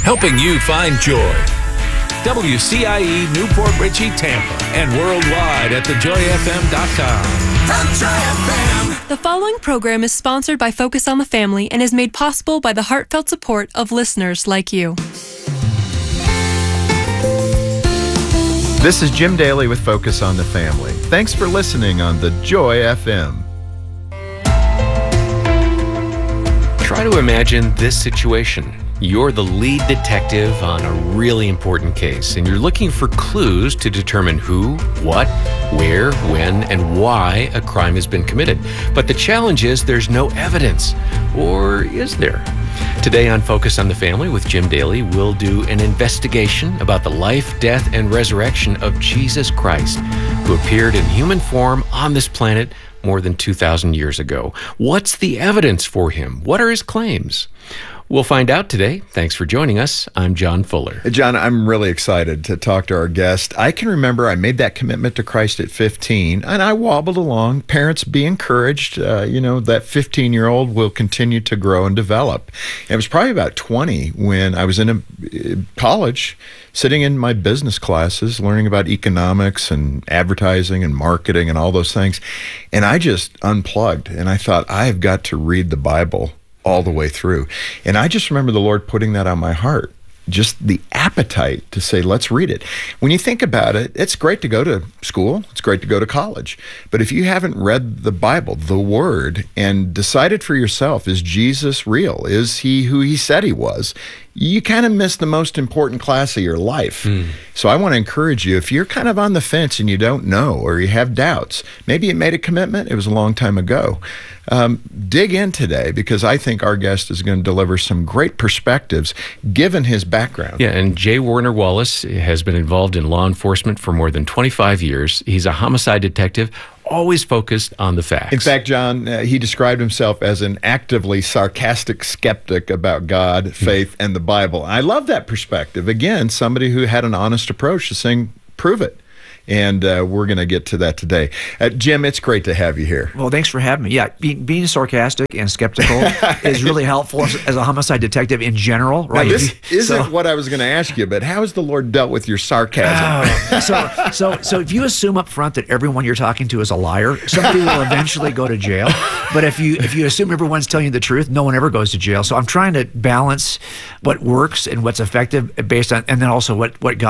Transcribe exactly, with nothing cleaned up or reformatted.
helping you find joy. W C I E Newport Richey, Tampa, and worldwide at the joy f m dot com. The Joy F M. The following program is sponsored by Focus on the Family and is made possible by the heartfelt support of listeners like you. This is Jim Daly with Focus on the Family. Thanks for listening on the Joy F M. Try to imagine this situation. You're the lead detective on a really important case, and you're looking for clues to determine who, what, where, when, and why a crime has been committed. But the challenge is there's no evidence. Or is there? Today on Focus on the Family with Jim Daly, we'll do an investigation about the life, death, and resurrection of Jesus Christ, who appeared in human form on this planet more than two thousand years ago. What's the evidence for him? What are his claims? We'll find out today. Thanks for joining us. I'm John Fuller. John, I'm really excited to talk to our guest. I can remember I made that commitment to Christ at fifteen, and I wobbled along. Parents, be encouraged. Uh, you know, that fifteen-year-old will continue to grow and develop. And it was probably about twenty when I was in a, college, sitting in my business classes, learning about economics and advertising and marketing and all those things. And I just unplugged, and I thought, I've got to read the Bible all the way through. And I just remember the Lord putting that on my heart, just the appetite to say, let's read it. When you think about it, it's great to go to school, it's great to go to college, but if you haven't read the Bible, the Word, and decided for yourself, is Jesus real? Is he who he said he was? You kind of miss the most important class of your life. Mm. So I want to encourage you, if you're kind of on the fence and you don't know, or you have doubts, maybe you made a commitment, it was a long time ago, um, dig in today, because I think our guest is going to deliver some great perspectives given his background. Yeah, and J. Warner Wallace has been involved in law enforcement for more than twenty-five years. He's a homicide detective, always focused on the facts. In fact, John, uh, he described himself as an actively sarcastic skeptic about God, faith, mm. and the Bible. I love that perspective. Again, somebody who had an honest approach to saying, prove it. And uh, we're going to get to that today. Uh, Jim, it's great to have you here. Well, thanks for having me. Yeah, be, being sarcastic and skeptical is really helpful as, as a homicide detective in general, right? Now, this you, isn't so, what I was going to ask you, but how has the Lord dealt with your sarcasm? Oh, so, so, so if you assume up front that everyone you're talking to is a liar, somebody will eventually go to jail. But if you if you assume everyone's telling you the truth, no one ever goes to jail. So I'm trying to balance what works and what's effective based on, and then also what what God